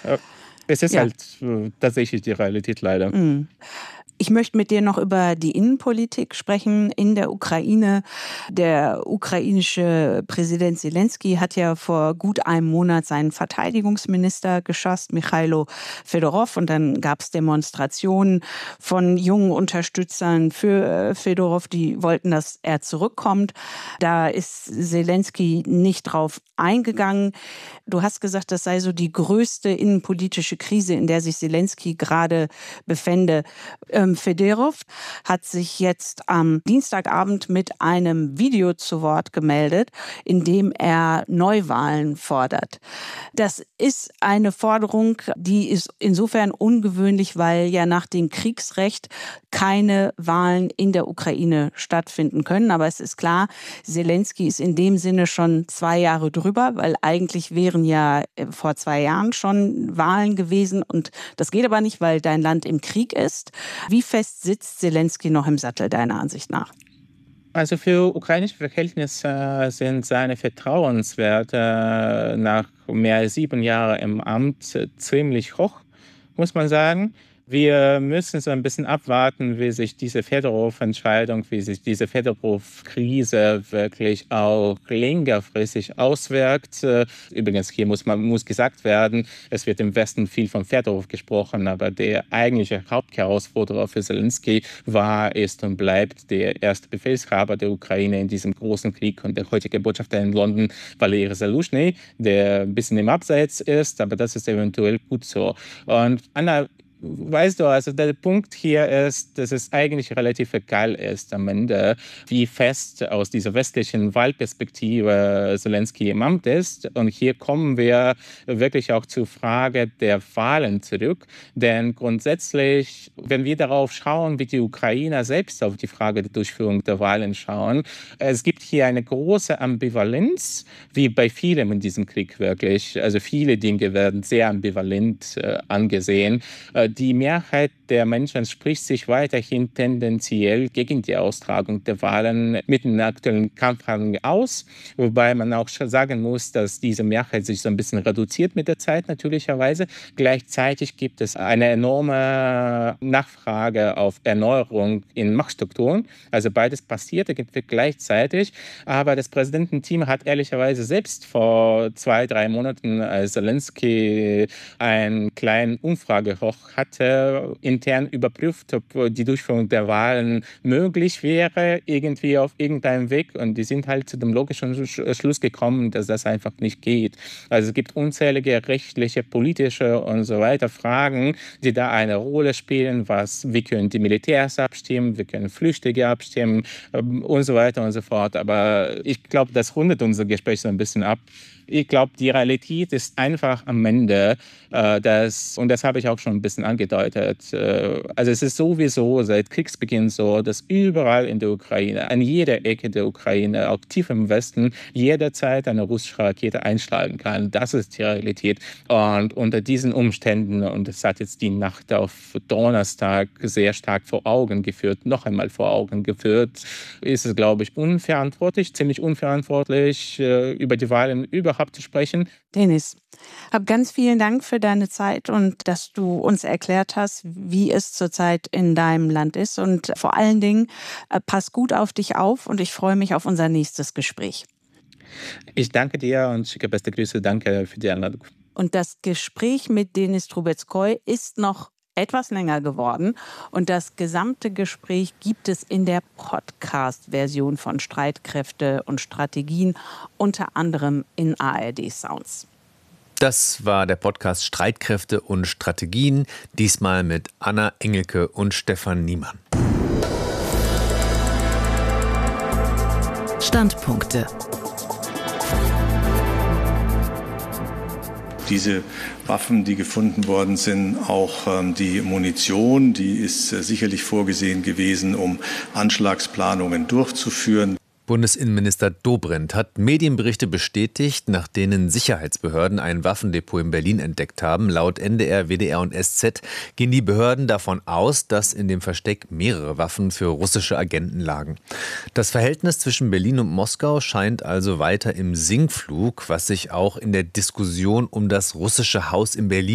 Es ist Ja. halt tatsächlich die Realität leider. Ich möchte mit dir noch über die Innenpolitik sprechen in der Ukraine. Der ukrainische Präsident Selenskyj hat ja vor gut einem Monat seinen Verteidigungsminister geschasst, Michailo Fedorow. Und dann gab es Demonstrationen von jungen Unterstützern für Fedorow, die wollten, dass er zurückkommt. Da ist Selenskyj nicht drauf eingegangen. Du hast gesagt, das sei so die größte innenpolitische Krise, in der sich Selenskyj gerade befände. Fedorow hat sich jetzt am Dienstagabend mit einem Video zu Wort gemeldet, in dem er Neuwahlen fordert. Das ist eine Forderung, die ist insofern ungewöhnlich, weil ja nach dem Kriegsrecht keine Wahlen in der Ukraine stattfinden können. Aber es ist klar, Selenskyj ist in dem Sinne schon 2 Jahre drüber, weil eigentlich wären ja vor 2 Jahren schon Wahlen gewesen. Und das geht aber nicht, weil dein Land im Krieg ist. Wie fest sitzt Selenskyj noch im Sattel, deiner Ansicht nach? Also für ukrainische Verhältnisse sind seine Vertrauenswerte nach mehr als 7 Jahren im Amt ziemlich hoch, muss man sagen. Wir müssen so ein bisschen abwarten, wie sich diese Fedorow-Entscheidung, wie sich diese Fedorow-Krise wirklich auch längerfristig auswirkt. Übrigens, hier muss gesagt werden, es wird im Westen viel von Fedorow gesprochen, aber der eigentliche Hauptherausforderer für Selenskyj war, ist und bleibt der erste Befehlshaber der Ukraine in diesem großen Krieg und der heutige Botschafter in London, Valery Zaluzhny, der ein bisschen im Abseits ist, aber das ist eventuell gut so. Und Anna, weißt du, also der Punkt hier ist, dass es eigentlich relativ egal ist am Ende, wie fest aus dieser westlichen Wahlperspektive Selenskyj im Amt ist. Und hier kommen wir wirklich auch zur Frage der Wahlen zurück. Denn grundsätzlich, wenn wir darauf schauen, wie die Ukrainer selbst auf die Frage der Durchführung der Wahlen schauen, es gibt hier eine große Ambivalenz, wie bei vielem in diesem Krieg wirklich. Also viele Dinge werden sehr ambivalent angesehen. Die Mehrheit der Menschen spricht sich weiterhin tendenziell gegen die Austragung der Wahlen mit den aktuellen Kampfhandlungen aus. Wobei man auch schon sagen muss, dass diese Mehrheit sich so ein bisschen reduziert mit der Zeit natürlicherweise. Gleichzeitig gibt es eine enorme Nachfrage auf Erneuerung in Machtstrukturen. Also beides passiert irgendwie gleichzeitig. Aber das Präsidententeam hat ehrlicherweise selbst vor 2, 3 Monaten, als Selenskyj einen kleinen Umfragehoch hatte, intern überprüft, ob die Durchführung der Wahlen möglich wäre, irgendwie auf irgendeinem Weg. Und die sind halt zu dem logischen Schluss gekommen, dass das einfach nicht geht. Also es gibt unzählige rechtliche, politische und so weiter Fragen, die da eine Rolle spielen. Wie können die Militärs abstimmen, wie können Flüchtlinge abstimmen und so weiter und so fort. Aber ich glaube, das rundet unser Gespräch so ein bisschen ab. Ich glaube, die Realität ist einfach am Ende, und das habe ich auch schon ein bisschen angedeutet, also es ist sowieso seit Kriegsbeginn so, dass überall in der Ukraine, an jeder Ecke der Ukraine, auch tief im Westen, jederzeit eine russische Rakete einschlagen kann. Das ist die Realität. Und unter diesen Umständen, und das hat jetzt die Nacht auf Donnerstag sehr stark vor Augen geführt, noch einmal vor Augen geführt, ist es, glaube ich, unverantwortlich, ziemlich unverantwortlich, über die Wahlen überhaupt zu sprechen. Denis, hab ganz vielen Dank für deine Zeit und dass du uns erklärt hast, wie es zurzeit in deinem Land ist. Und vor allen Dingen, pass gut auf dich auf und ich freue mich auf unser nächstes Gespräch. Ich danke dir und schicke beste Grüße. Danke für die Einladung. Und das Gespräch mit Denis Trubetskoy ist noch etwas länger geworden. Und das gesamte Gespräch gibt es in der Podcast-Version von Streitkräfte und Strategien, unter anderem in ARD Sounds. Das war der Podcast Streitkräfte und Strategien, diesmal mit Anna Engelke und Stefan Niemann. Standpunkte. Diese Waffen, die gefunden worden sind, auch die Munition, die ist sicherlich vorgesehen gewesen, um Anschlagsplanungen durchzuführen. Bundesinnenminister Dobrindt hat Medienberichte bestätigt, nach denen Sicherheitsbehörden ein Waffendepot in Berlin entdeckt haben. Laut NDR, WDR und SZ gehen die Behörden davon aus, dass in dem Versteck mehrere Waffen für russische Agenten lagen. Das Verhältnis zwischen Berlin und Moskau scheint also weiter im Sinkflug, was sich auch in der Diskussion um das russische Haus in Berlin